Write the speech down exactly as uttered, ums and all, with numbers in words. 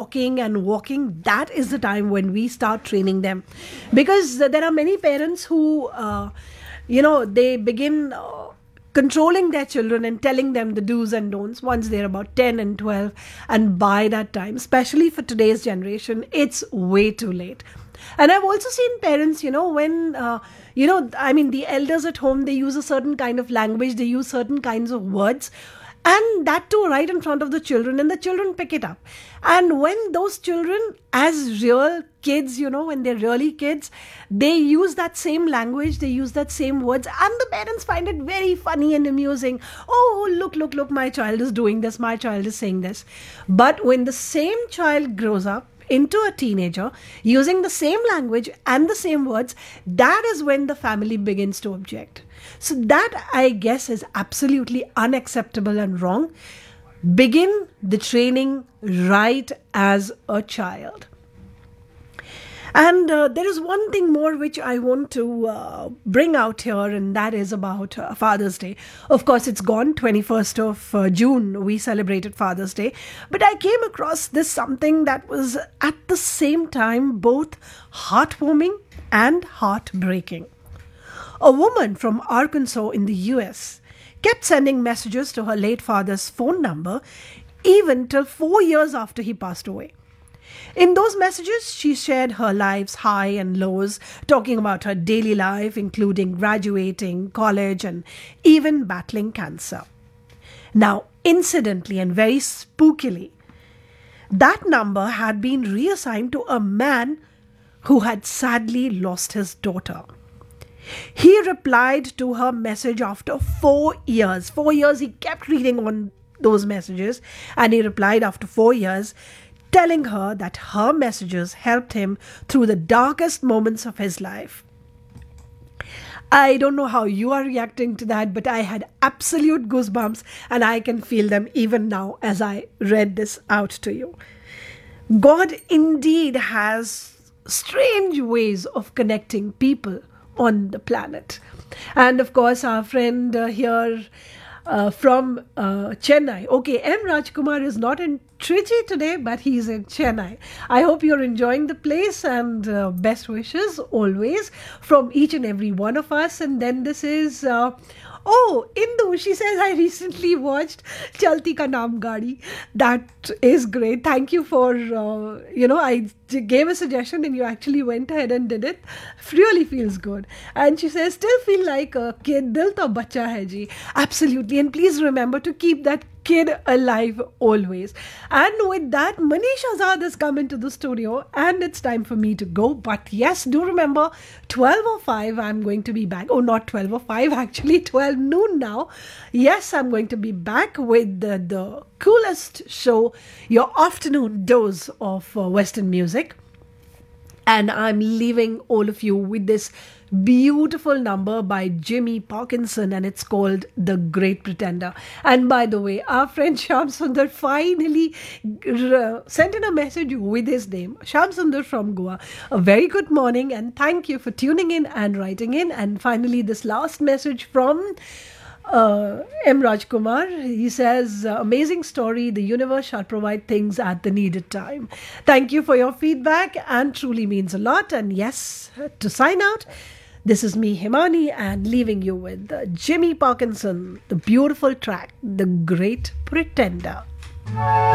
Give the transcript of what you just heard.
talking and walking, that is the time when we start training them. Because there are many parents who, uh, you know, they begin uh, controlling their children and telling them the do's and don'ts once they're about ten and twelve. And by that time, especially for today's generation, it's way too late. And I've also seen parents, you know, when, uh, you know, I mean, the elders at home, they use a certain kind of language, they use certain kinds of words, and that too right in front of the children, and the children pick it up. And when those children, as real kids, you know, when they're really kids, they use that same language, they use that same words, and the parents find it very funny and amusing. Oh, look, look, look, my child is doing this, my child is saying this. But when the same child grows up into a teenager, using the same language and the same words, that is when the family begins to object. So that, I guess, is absolutely unacceptable and wrong. Begin the training right as a child. And uh, there is one thing more which I want to uh, bring out here, and that is about uh, Father's Day. Of course, it's gone, twenty-first of uh, June, we celebrated Father's Day. But I came across this something that was at the same time both heartwarming and heartbreaking. A woman from Arkansas in the U S kept sending messages to her late father's phone number even till four years after he passed away. In those messages, she shared her life's high and lows, talking about her daily life, including graduating, college, and even battling cancer. Now, incidentally and very spookily, that number had been reassigned to a man who had sadly lost his daughter. He replied to her message after four years. Four years he kept reading on those messages, and he replied after four years, telling her that her messages helped him through the darkest moments of his life. I don't know how you are reacting to that, but I had absolute goosebumps, and I can feel them even now as I read this out to you. God indeed has strange ways of connecting people on the planet. And of course, our friend uh, here uh, from uh, Chennai. Okay, M. Rajkumar is not in Trichy today, but he's in Chennai. I hope you're enjoying the place, and uh, best wishes always from each and every one of us. And then this is... Uh, Oh, Indu, she says, I recently watched Chalti Ka Naam Gaadi. That is great. Thank you for, uh, you know, I gave a suggestion and you actually went ahead and did it. Really feels good. And she says, still feel like a kid. Dil to bacha hai ji. Absolutely. And please remember to keep that kid alive always. And with that, Manish Azad has come into the studio and it's time for me to go. But yes, do remember, twelve oh five, I'm going to be back. Oh, not twelve oh five, actually twelve noon now. Yes, I'm going to be back with the, the coolest show, your afternoon dose of uh, Western music. And I'm leaving all of you with this beautiful number by Jimmy Parkinson, and it's called The Great Pretender. And by the way, our friend Shyam Sundar finally uh, sent in a message with his name. Shyam Sundar from Goa. A very good morning, and thank you for tuning in and writing in. And finally, this last message from Uh, M. Rajkumar. He says, uh, amazing story. The universe shall provide things at the needed time. Thank you for your feedback, and truly means a lot. And yes, to sign out, this is me, Himani, and leaving you with uh, Jimmy Parkinson, the beautiful track, The Great Pretender.